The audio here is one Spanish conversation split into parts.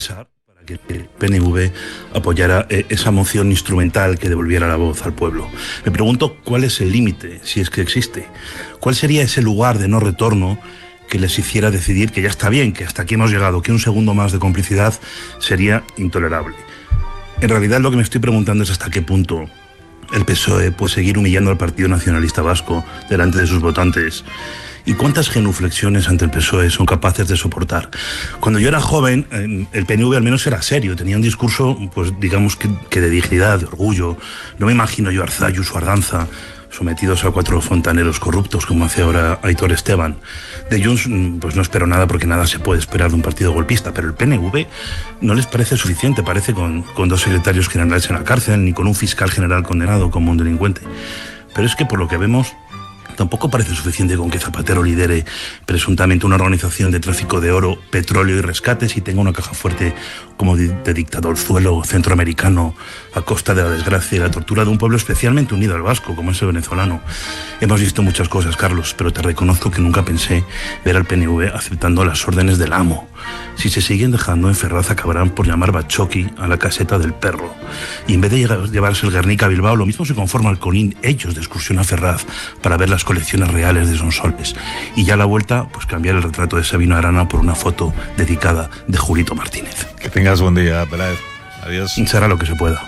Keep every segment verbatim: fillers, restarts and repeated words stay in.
para que el P N V apoyara eh, esa moción instrumental que devolviera la voz al pueblo. Me pregunto cuál es el límite, si es que existe. ¿Cuál sería ese lugar de no retorno que les hiciera decidir que ya está bien, que hasta aquí hemos llegado, que un segundo más de complicidad sería intolerable? En realidad lo que me estoy preguntando es hasta qué punto el P S O E puede seguir humillando al Partido Nacionalista Vasco delante de sus votantes. ¿Y cuántas genuflexiones ante el P S O E son capaces de soportar? Cuando yo era joven, el P N V al menos era serio, tenía un discurso, pues digamos que, que de dignidad, de orgullo. No me imagino yo a Arzalluz o Ardanza sometidos a cuatro fontaneros corruptos, como hace ahora Aitor Esteban. De Junts, pues no espero nada, porque nada se puede esperar de un partido golpista, pero el P N V no les parece suficiente, parece con, con dos secretarios generales en la cárcel, ni con un fiscal general condenado como un delincuente. Pero es que por lo que vemos, tampoco parece suficiente con que Zapatero lidere presuntamente una organización de tráfico de oro, petróleo y rescates y tenga una caja fuerte como de, de dictadorzuelo centroamericano a costa de la desgracia y la tortura de un pueblo especialmente unido al vasco, como es el venezolano. Hemos visto muchas cosas, Carlos, pero te reconozco que nunca pensé ver al P N V aceptando las órdenes del amo. Si se siguen dejando en Ferraz, acabarán por llamar Bachoqui a la caseta del perro. Y en vez de llevarse el Guernica a Bilbao, lo mismo se conforma al Conín, ellos de excursión a Ferraz, para ver las colecciones reales de Sonsoles. Y ya a la vuelta, pues cambiar el retrato de Sabino Arana por una foto dedicada de Julito Martínez. Que tengas buen día, Peláez. Adiós. Será lo que se pueda.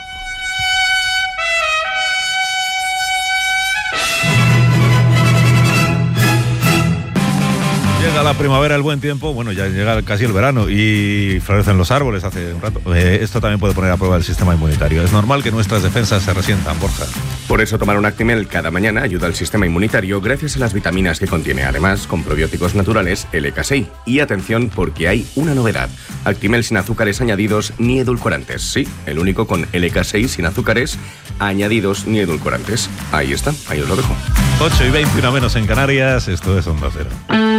Llega la primavera, el buen tiempo, bueno, ya llega casi el verano y florecen los árboles hace un rato. Eh, esto también puede poner a prueba el sistema inmunitario. Es normal que nuestras defensas se resientan, Borja. Por eso tomar un Actimel cada mañana ayuda al sistema inmunitario gracias a las vitaminas que contiene, además con probióticos naturales L K seis. Y atención, porque hay una novedad. Actimel sin azúcares añadidos ni edulcorantes. Sí, el único con L K seis sin azúcares añadidos ni edulcorantes. Ahí está, ahí os lo dejo. ocho y veintiuno menos en Canarias, esto es Onda Cero.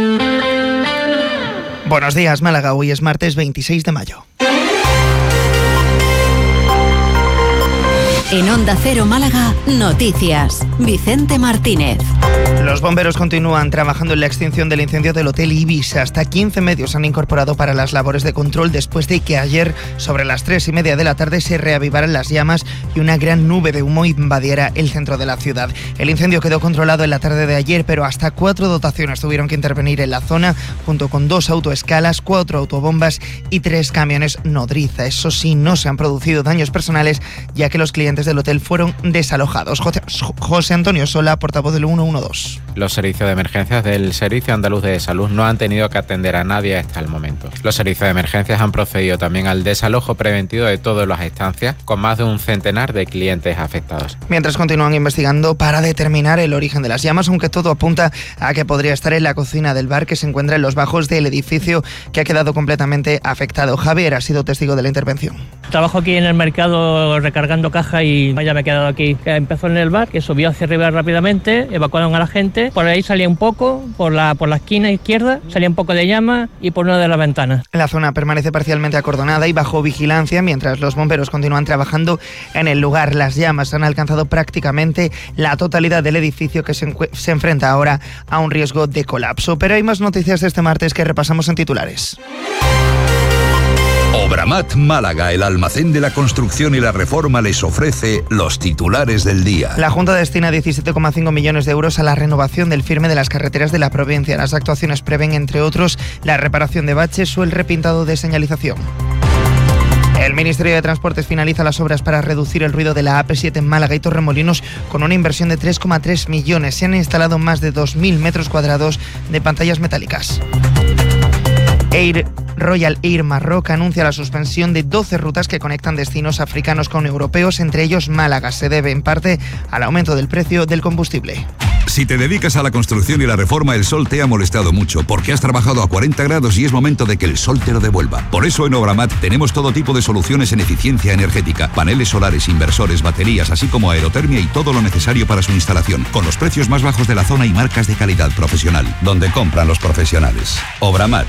Buenos días, Málaga. Hoy es martes veintiséis de mayo. En Onda Cero Málaga, noticias. Vicente Martínez. Los bomberos continúan trabajando en la extinción del incendio del Hotel Ibis. Hasta quince medios se han incorporado para las labores de control después de que ayer, sobre las tres y media de la tarde, se reavivaran las llamas y una gran nube de humo invadiera el centro de la ciudad. El incendio quedó controlado en la tarde de ayer, pero hasta cuatro dotaciones tuvieron que intervenir en la zona, junto con dos autoescalas, cuatro autobombas y tres camiones nodriza. Eso sí, no se han producido daños personales, ya que los clientes del hotel fueron desalojados. José, José Antonio Sola, portavoz del ciento doce. Los servicios de emergencias del Servicio Andaluz de Salud no han tenido que atender a nadie hasta el momento. Los servicios de emergencias han procedido también al desalojo preventivo de todas las estancias, con más de un centenar de clientes afectados. Mientras continúan investigando para determinar el origen de las llamas, aunque todo apunta a que podría estar en la cocina del bar que se encuentra en los bajos del edificio, que ha quedado completamente afectado. Javier ha sido testigo de la intervención. Trabajo aquí en el mercado recargando caja y vaya, me he quedado aquí. Empezó en el bar, que subió hacia arriba rápidamente, evacuaron a la gente, por ahí salía un poco, por la, por la esquina izquierda, salía un poco de llama y por una de las ventanas. La zona permanece parcialmente acordonada y bajo vigilancia mientras los bomberos continúan trabajando en el lugar. Las llamas han alcanzado prácticamente la totalidad del edificio, que se, encu- se enfrenta ahora a un riesgo de colapso. Pero hay más noticias de este martes que repasamos en titulares. Obramat Málaga, el almacén de la construcción y la reforma, les ofrece los titulares del día. La Junta destina diecisiete coma cinco millones de euros a la renovación del firme de las carreteras de la provincia. Las actuaciones prevén, entre otros, la reparación de baches o el repintado de señalización. El Ministerio de Transportes finaliza las obras para reducir el ruido de la A P siete en Málaga y Torremolinos con una inversión de tres coma tres millones. Se han instalado más de dos mil metros cuadrados de pantallas metálicas. Air Royal Air Marroc anuncia la suspensión de doce rutas que conectan destinos africanos con europeos, entre ellos Málaga. Se debe en parte al aumento del precio del combustible. Si te dedicas a la construcción y la reforma, el sol te ha molestado mucho porque has trabajado a cuarenta grados y es momento de que el sol te lo devuelva. Por eso en Obramat tenemos todo tipo de soluciones en eficiencia energética, paneles solares, inversores, baterías, así como aerotermia y todo lo necesario para su instalación, con los precios más bajos de la zona y marcas de calidad profesional, donde compran los profesionales. Obramat.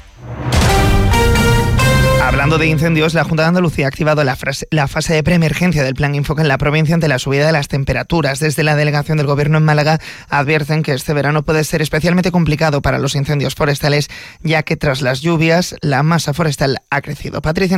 Hablando de incendios, la Junta de Andalucía ha activado la, frase, la fase de preemergencia del Plan Infoca en la provincia ante la subida de las temperaturas. Desde la delegación del Gobierno en Málaga advierten que este verano puede ser especialmente complicado para los incendios forestales, ya que tras las lluvias la masa forestal ha crecido. Patricia